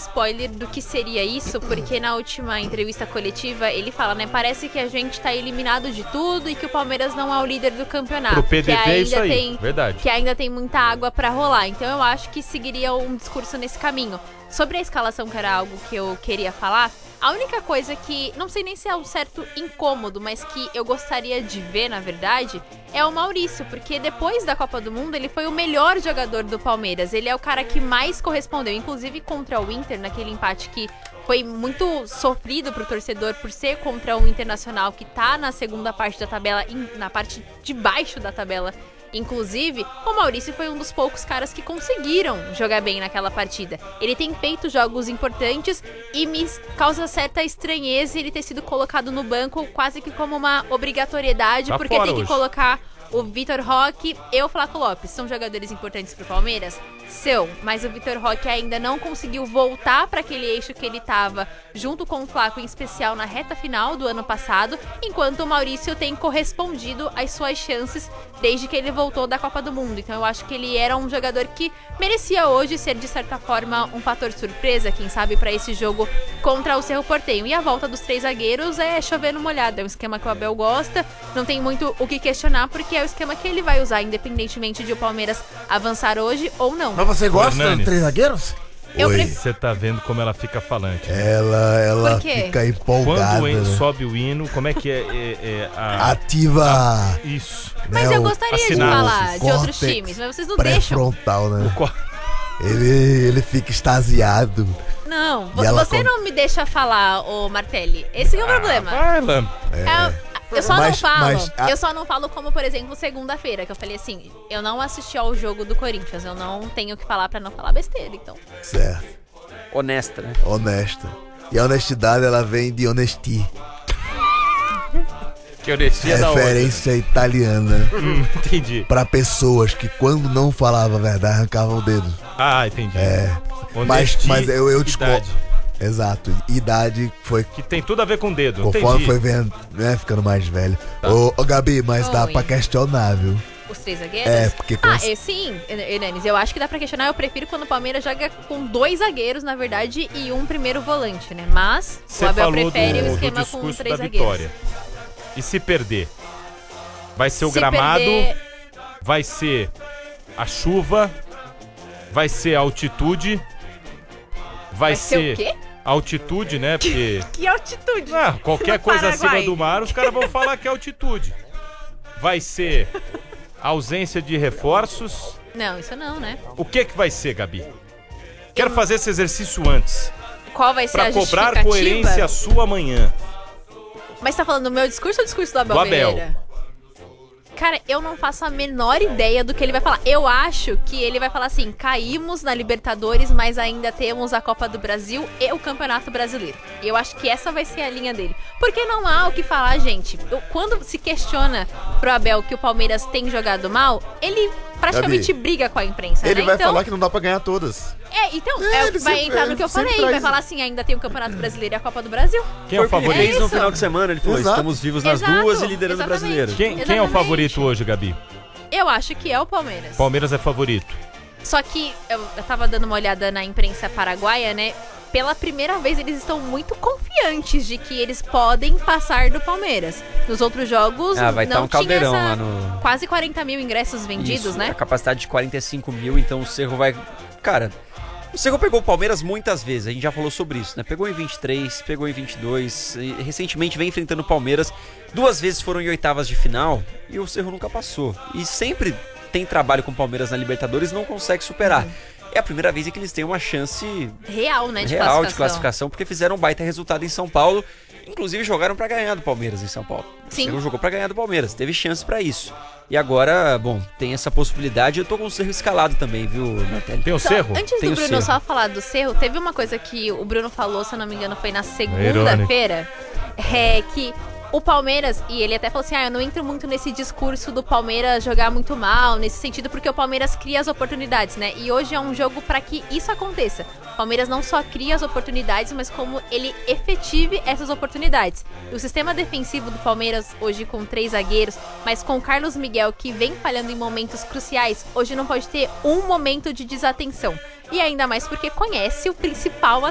spoiler do que seria isso, porque na última entrevista coletiva ele fala, né, parece que a gente tá eliminado de tudo e que o Palmeiras não é o líder do campeonato. Pro PDV que é isso aí, verdade. Que ainda tem muita água pra rolar, então eu acho que seguiria um discurso nesse caminho. Sobre a escalação, que era algo que eu queria falar, a única coisa que, não sei nem se é um certo incômodo, mas que eu gostaria de ver, na verdade, é o Maurício, porque depois da Copa do Mundo ele foi o melhor jogador do Palmeiras, ele é o cara que mais correspondeu, inclusive contra o Inter, naquele empate que foi muito sofrido pro torcedor por ser contra o Internacional, que tá na segunda parte da tabela, na parte de baixo da tabela. Inclusive, o Maurício foi um dos poucos caras que conseguiram jogar bem naquela partida. Ele tem feito jogos importantes e me causa certa estranheza ele ter sido colocado no banco quase que como uma obrigatoriedade, Tá porque fora tem que hoje. colocar o Vitor Roque e o Flaco Lopes. São jogadores importantes pro Palmeiras? São, mas o Vitor Roque ainda não conseguiu voltar para aquele eixo que ele estava junto com o Flaco, em especial na reta final do ano passado, enquanto o Maurício tem correspondido às suas chances desde que ele voltou da Copa do Mundo. Então eu acho que ele era um jogador que merecia hoje ser, de certa forma, um fator surpresa, quem sabe, para esse jogo contra o Cerro Porteño. E a volta dos 3 zagueiros é chover no molhado, é um esquema que o Abel gosta, não tem muito o que questionar, porque é o esquema que ele vai usar, independentemente de o Palmeiras avançar hoje ou não. Mas você gosta Hernanes. de 3 zagueiros? Eu Oi. prefiro- Você tá vendo como ela fica falante. Ela Por quê? fica empolgada. Quando né? sobe o hino, como é que é Ativa. Isso. Mas né, eu o gostaria de assinado, falar de outros córtex times, mas vocês não deixam. pré-frontal, né? Co- Ele fica extasiado. Não, E ela você com- não me deixa falar, ô Martelli. Esse que é o problema. Vai, Lam. Eu só não Mas- falo. mas a- Eu só não falo como, por exemplo, segunda-feira, que eu falei assim, eu não assisti ao jogo do Corinthians, eu não tenho o que falar pra não falar besteira, então. Certo. Honesta, né? Honesta. E a honestidade, ela vem de honesti. Que honestia da outra. Referência italiana. Entendi. Pra pessoas que, quando não falava a verdade, arrancavam o dedo. Ah, entendi. Mas eu discordo. Honestidade. Exato. Idade foi Que tem tudo a ver com dedo, conforme entendi. foi vendo, né, ficando mais velho. Tá. Ô, Gabi, mas dá Oi. pra questionar, viu? Os 3 zagueiros? É, porque Sim, Hernanes, eu acho que dá pra questionar. Eu prefiro quando o Palmeiras joga com 2 zagueiros, na verdade, e um primeiro volante, né? Mas Você o Abel falou prefere o do esquema com discurso 3 da zagueiros. vitória. E se perder? Vai ser o Se gramado, perder- vai ser a chuva, vai ser a altitude, vai ser o quê? altitude, né? Porque Que altitude! qualquer No coisa Paraguai. acima do mar, os caras vão falar que é altitude. Vai ser ausência de reforços. Não, isso não, né? O que vai ser, Gabi? Quero fazer esse exercício antes, Qual vai ser pra a cobrar justificativa? coerência sua amanhã. Mas tá falando do meu discurso ou do discurso do Abel Do Abel. Ferreira? Cara, eu não faço a menor ideia do que ele vai falar. Eu acho que ele vai falar assim, caímos na Libertadores, mas ainda temos a Copa do Brasil e o Campeonato Brasileiro. E eu acho que essa vai ser a linha dele. Porque não há o que falar, gente. Quando se questiona pro Abel que o Palmeiras tem jogado mal, ele praticamente briga com a imprensa, Ele né? vai Então, falar que não dá pra ganhar todas. então, ele vai sempre- entrar no que eu ele sempre falei. Vai traz- falar assim, ainda tem o Campeonato Brasileiro e a Copa do Brasil. Quem é o Foi o que ele favorito? fez no isso. final de semana, ele falou, Exato. estamos vivos nas Exato, duas e liderando o exatamente. brasileiro. Quem é o Exatamente. favorito hoje, Gabi? Eu acho que é o Palmeiras. Palmeiras é favorito. Só que eu tava dando uma olhada na imprensa paraguaia, né? Pela primeira vez eles estão muito confiantes de que eles podem passar do Palmeiras. Nos outros jogos Vai estar não um caldeirão tinha lá essa no... quase 40 mil ingressos vendidos, Isso, né? A capacidade de 45 mil, então o Cerro vai... Cara, o Cerro pegou o Palmeiras muitas vezes, a gente já falou sobre isso, né? Pegou em 23, pegou em 22, e recentemente vem enfrentando o Palmeiras. 2 vezes foram em oitavas de final e o Cerro nunca passou. E sempre tem trabalho com o Palmeiras na Libertadores e não consegue superar. É a primeira vez em que eles têm uma chance Real, né? De real classificação. de classificação, porque fizeram um baita resultado em São Paulo. Inclusive jogaram pra ganhar do Palmeiras em São Paulo. Sim. O Cerro jogou pra ganhar do Palmeiras, teve chance pra isso. E agora, bom, tem essa possibilidade. Eu tô com o Cerro escalado também, viu, Martelli? Tem o Cerro? Antes Tem do o Bruno Cerro. só falar do Cerro, teve uma coisa que o Bruno falou, se eu não me engano, foi na segunda-feira, que o Palmeiras, e ele até falou assim, eu não entro muito nesse discurso do Palmeiras jogar muito mal, nesse sentido, porque o Palmeiras cria as oportunidades, né? E hoje é um jogo pra que isso aconteça. O Palmeiras não só cria as oportunidades, mas como ele efetive essas oportunidades. E o sistema defensivo do Palmeiras, hoje com 3 zagueiros, mas com o Carlos Miguel, que vem falhando em momentos cruciais, hoje não pode ter um momento de desatenção. E ainda mais porque conhece o principal